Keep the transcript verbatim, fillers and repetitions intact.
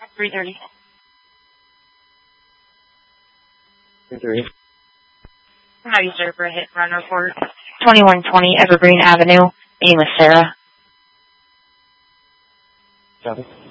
three thirty. three thirty. How do you serve for a hit run report? twenty-one twenty Evergreen Avenue. Name is Sarah. Copy.